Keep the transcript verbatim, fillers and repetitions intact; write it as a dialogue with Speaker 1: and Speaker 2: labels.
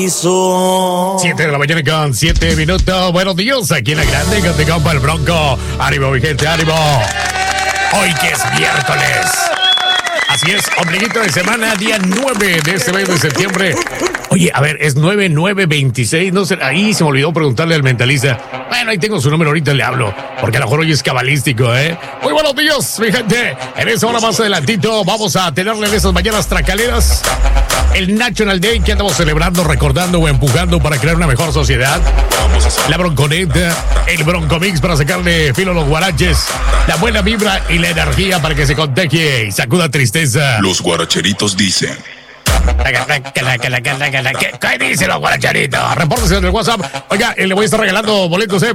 Speaker 1: Siete de la mañana con siete minutos. Buenos días, aquí en la grande, con te compa el Bronco. Ánimo, mi gente, ánimo. Hoy que es miércoles. Así es, ombliguito de semana, día nueve de este mes de septiembre. Oye, a ver, es nueve nueve veintiséis, no sé, ahí se me olvidó preguntarle al mentalista. Bueno, ahí tengo su número, ahorita le hablo, porque a lo mejor hoy es cabalístico, ¿eh? Muy buenos días, mi gente. En esta hora más adelantito vamos a tenerle en esas mañanas tracaleras el National Day que andamos celebrando, recordando o empujando para crear una mejor sociedad. La bronconeta, el broncomix para sacarle filo a los guaraches, la buena vibra y la energía para que se contagie y sacuda tristeza.
Speaker 2: Los guaracheritos dicen.
Speaker 1: ¿Qué, qué dicen los guaracheritos? Repórtese en el WhatsApp. Oiga, le voy a estar regalando boletos, ¿eh?